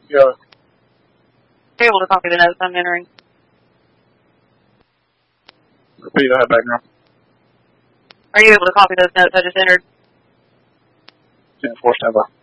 Yeah. Are you able to copy the notes I'm entering? Repeat that background. Are you able to copy those notes I just entered? 10-4 standby.